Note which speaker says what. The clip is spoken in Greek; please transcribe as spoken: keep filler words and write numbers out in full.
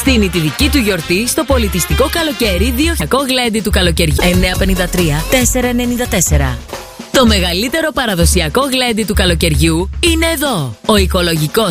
Speaker 1: Στείνει τη δική του γιορτή στο πολιτιστικό καλοκαιρίδιο γλέντι του καλοκαιριού. εννιά πενήντα τρία τετρακόσια ενενήντα τέσσερα. Το μεγαλύτερο παραδοσιακό γλέντι του καλοκαιριού είναι εδώ. Ο οικολογικός